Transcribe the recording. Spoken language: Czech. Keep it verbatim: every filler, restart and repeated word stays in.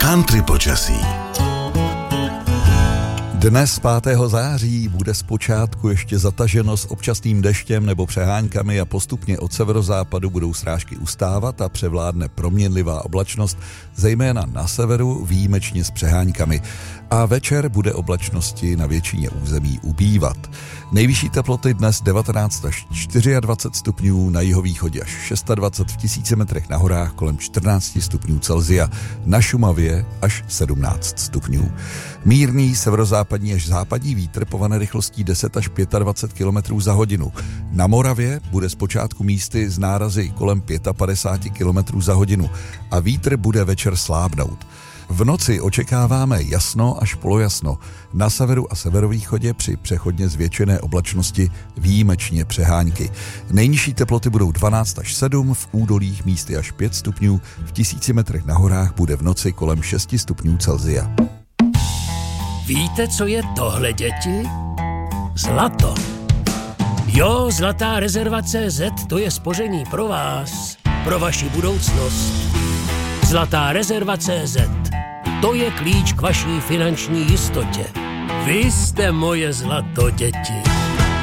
Country počasí. Dnes pátého září bude zpočátku ještě zataženo s občasným deštěm nebo přeháňkami a postupně od severozápadu budou srážky ustávat a převládne proměnlivá oblačnost, zejména na severu výjimečně s přeháňkami. A večer bude oblačnosti na většině území ubývat. Nejvyšší teploty dnes devatenáct až dvacet čtyři stupňů, na jihovýchodě až dvacet šest v tisíci metrech, na horách kolem čtrnáct stupňů Celsia, na Šumavě až sedmnáct stupňů. Mírný severozápadní až západní vítr povane rychlostí deset až dvacet pět kilometrů za hodinu. Na Moravě bude zpočátku místy z nárazy kolem padesát pět kilometrů za hodinu a vítr bude večer slábnout. V noci očekáváme jasno až polojasno. Na severu a severovýchodě při přechodně zvětšené oblačnosti výjimečně přeháňky. Nejnižší teploty budou dvanáct až sedm, v údolích místy až pět stupňů, v tisíci metrech na horách bude v noci kolem šest stupňů Celsia. Víte, co je tohle, děti? Zlato. Jo, Zlatá rezerva C Z, to je spoření pro vás, pro vaši budoucnost. Zlatá rezerva C Z, to je klíč k vaší finanční jistotě. Vy jste moje zlato, děti.